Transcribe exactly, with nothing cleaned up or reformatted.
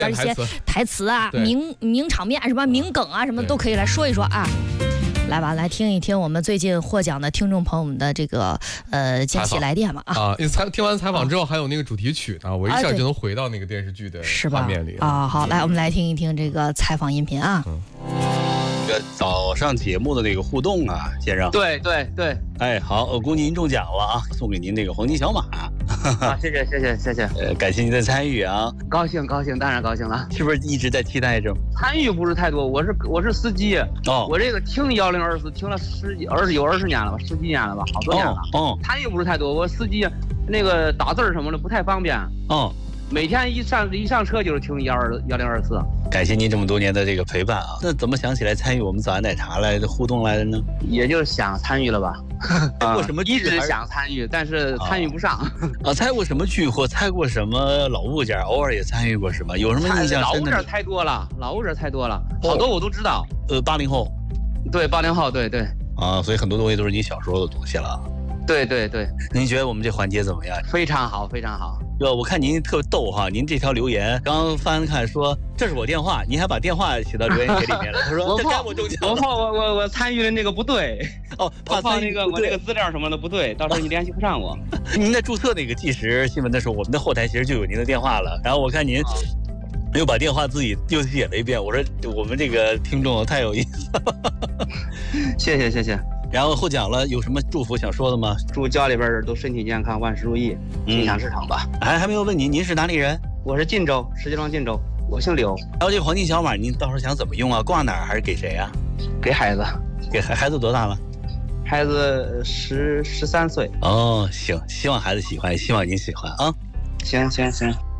一些台词啊、名名场面什么名梗啊什么都可以来说一说啊。来吧，来听一听我们最近获奖的听众朋友们的这个呃惊喜来电吧啊！ 啊，采听完采访之后还有那个主题曲呢，我一下就能回到那个电视剧的画面里啊。好，来我们来听一听这个采访音频啊。 嗯这个早上节目的那个互动啊，先生。 对对对。 哎，好，呃，恭喜您中奖了啊，送给您这个黄金小马。 啊，谢谢谢谢谢谢。 呃，感谢您的参与啊。 高兴高兴，当然高兴了。 是不是一直在期待着？ 参与不是太多，我是我是司机。哦。我这个听幺零二四听了十几二十有二十年了吧，十几年了吧，好多年了。哦。参与不是太多，我司机那个打字什么的不太方便。哦。每天一上一上车就是听幺二幺零二四。 感谢您这么多年的这个陪伴啊！那怎么想起来参与我们早安奶茶来的互动来的呢？ 也就是想参与了吧。 猜过什么剧？ 一直想参与，但是参与不上。 啊，猜过什么剧或猜过什么老物件？偶尔也参与过什么？有什么印象深的？ 老物件太多了，老物件太多了，好多我都知道。 呃，八零后。 对，八零后，对对。 啊，所以很多东西都是你小时候的东西了。 对对对。 您觉得我们这环节怎么样？ 非常好，非常好。 对，我看您特逗哈，您这条留言刚翻看说这是我电话，您还把电话写到留言帖里面了。他说这该我中奖了。 我怕我我我参与的那个不对哦，怕参那个我这个资料什么的不对，到时候你联系不上我。 您在注册那个即时新闻的时候，我们的后台其实就有您的电话了。然后我看您又把电话自己又写了一遍，我说我们这个听众太有意思了。 谢谢谢谢。 然后获奖了，有什么祝福想说的吗？ 祝家里边都身体健康，万事如意，心想事成吧。 还还没有问您，您是哪里人？ 我是晋州，石家庄晋州，我姓刘。 然后这个黄金小马，您到时候想怎么用啊？挂哪儿还是给谁啊？ 给孩子。 给孩孩子多大了？ 孩子十十三岁。 哦，行，希望孩子喜欢，希望您喜欢啊。 行行行。